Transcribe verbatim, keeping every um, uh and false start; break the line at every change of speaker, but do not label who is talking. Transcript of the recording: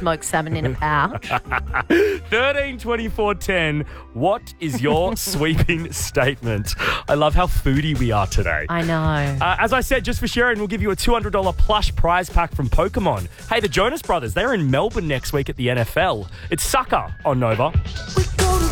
smoked salmon in a pouch.
thirteen twenty-four ten. What is your sweeping statement? I love how foodie we are today.
I know.
Uh, as I said, just for sharing, we'll give you a two hundred dollars plush prize pack from Pokemon. Hey, the Jonas Brothers, they're in Melbourne next week at the N F L. It's Sucker on Nova.